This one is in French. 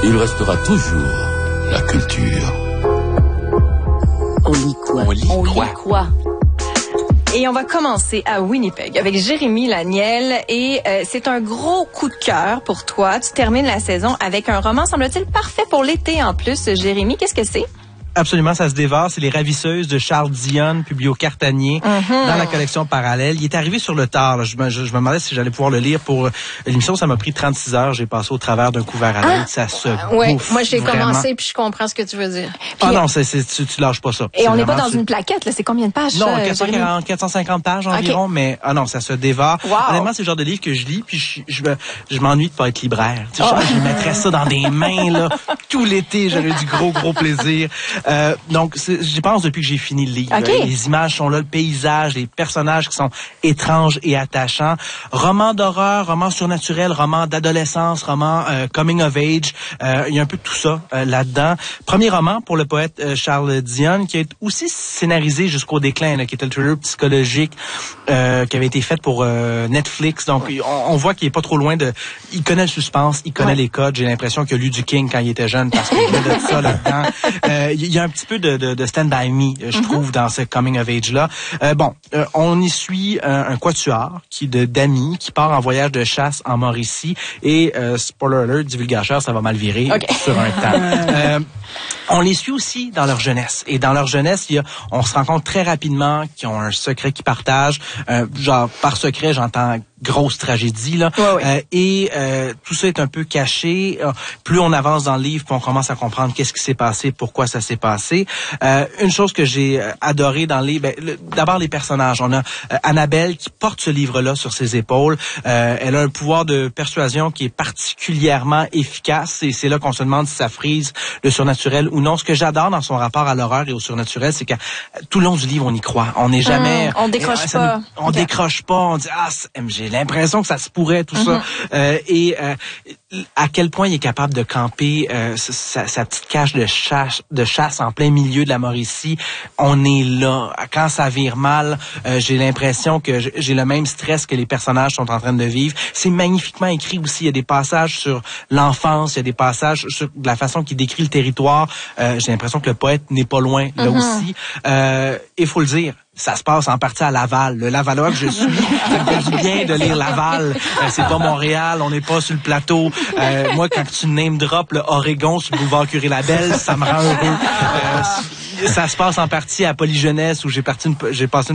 il restera toujours la culture. On lit quoi? On lit quoi? Et on va commencer à Winnipeg avec Jérémy Laniel. Et c'est un gros coup de cœur pour toi. Tu termines la saison avec un roman, semble-t-il, parfait pour l'été en plus. Jérémy, qu'est-ce que c'est? Absolument, ça se dévore. C'est Les Ravisseuses de Charles Dionne, publié au Cartanier, dans la collection Parallèle. Il est arrivé sur le tard. Là. Je me demandais si j'allais pouvoir le lire pour l'émission. Ça m'a pris 36 heures. J'ai passé au travers d'un couvert à l'aide. Ça se bouffe. Moi, j'ai vraiment. commencé puis je comprends ce que tu veux dire. Puis, non, tu lâches pas ça. Et on n'est pas dans une plaquette. Là. C'est combien de pages? Non, 450 pages environ. Mais non, ça se dévore. Wow. Honnêtement, c'est le genre de livre que je lis puis je m'ennuie de pas être libraire. Tu sais, je mettrais ça dans des mains là tout l'été. J'aurais du gros plaisir. Donc, j'y pense depuis que j'ai fini le livre. Okay. Les images sont là, le paysage, les personnages qui sont étranges et attachants. Roman d'horreur, roman surnaturel, roman d'adolescence, roman coming of age. Il y a un peu de tout ça là-dedans. Premier roman pour le poète Charles Dionne, qui est aussi scénarisé jusqu'au déclin, qui était le thriller psychologique qui avait été fait pour Netflix. Donc, on voit qu'il est pas trop loin de... Il connaît le suspense, il connaît les codes. J'ai l'impression qu'il a lu du King quand il était jeune parce qu'il y a de ça là-dedans. Il y a un petit peu de Stand By Me, je trouve, dans ce coming of age-là. On y suit un quatuor d'amis qui part en voyage de chasse en Mauricie et, spoiler alert, divulgateur, ça va mal virer sur un temps. On les suit aussi dans leur jeunesse. Et dans leur jeunesse, on se rend compte très rapidement qu'ils ont un secret qu'ils partagent. Genre, par secret, j'entends grosse tragédie, là. Et tout ça est un peu caché. Plus on avance dans le livre, plus on commence à comprendre qu'est-ce qui s'est passé, pourquoi ça s'est passé. Une chose que j'ai adorée dans le livre, d'abord les personnages. On a Annabelle qui porte ce livre-là sur ses épaules. Elle a un pouvoir de persuasion qui est particulièrement efficace. Et c'est là qu'on se demande si ça frise le surnaturel ou non. Ce que j'adore dans son rapport à l'horreur et au surnaturel, c'est que tout le long du livre, on y croit. On n'est jamais... on décroche pas. On décroche pas. On dit, j'ai l'impression que ça se pourrait, tout ça. Et à quel point il est capable de camper sa petite cache de chasse en plein milieu de la Mauricie. On est là. Quand ça vire mal, j'ai l'impression que j'ai le même stress que les personnages sont en train de vivre. C'est magnifiquement écrit aussi. Il y a des passages sur l'enfance, il y a des passages sur la façon qu'il décrit le territoire. J'ai l'impression que le poète n'est pas loin là aussi. Il faut le dire. Ça se passe en partie à Laval. Le Lavalois que je suis, ça me fait du bien de lire Laval. C'est pas Montréal, on n'est pas sur le plateau. Moi, quand tu name drop le Oregon sur le boulevard Curie-Labelle, ça me rend heureux. Ça se passe en partie à Polyjeunesse où j'ai passé une